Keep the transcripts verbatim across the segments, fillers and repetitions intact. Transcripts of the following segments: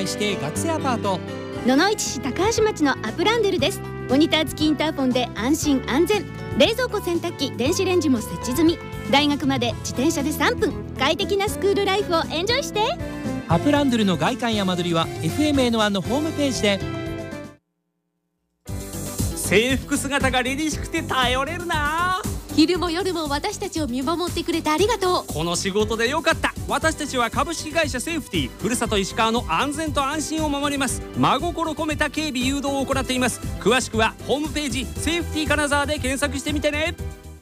内指定学生アパート。 野々市市高橋町のアプランデルです。モニター付きインターフォンで安心安全、冷蔵庫、洗濯機、電子レンジも設置済み。大学まで自転車でさんぷん、快適なスクールライフをエンジョイして。 アプランドルの外観や間取りは エフエムエヌワン のホームページで。 制服姿が凛々しくて頼れるな。 昼も夜も私たちを見守ってくれてありがとう。 この仕事でよかった。私たちは株式会社セーフティーふるさと石川の安全と安心を守ります。真心込めた警備誘導を行っています。詳しくはホームページセーフティー金沢で検索してみてね。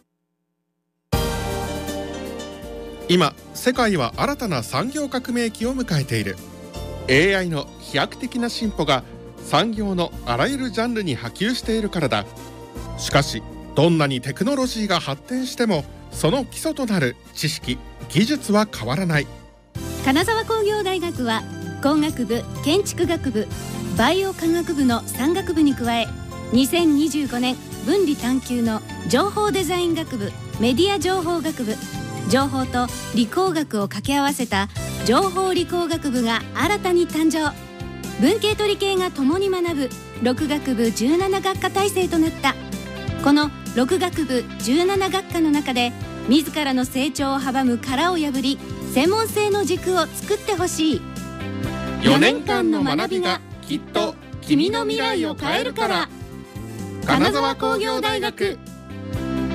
今世界は新たな産業革命期を迎えている。 エーアイ の飛躍的な進歩が産業のあらゆるジャンルに波及しているからだ。しかしどんなにテクノロジーが発展してもその基礎となる知識・技術は変わらない。 金沢工業大学は工学部、建築学部、バイオ科学部のさん学部に加え、にせんにじゅうごねん分離探究の情報デザイン学部、メディア情報学部、情報と理工学を掛け合わせた情報理工学部が新たに誕生。文系と理系が共に学ぶろく学部じゅうなな学科体制となった。このろく学部じゅうなな学科の中で自らの成長を阻む殻を破り、専門性の軸を作ってほしい。 よねんかんの学びがきっと君の未来を変えるから。金沢工業大学。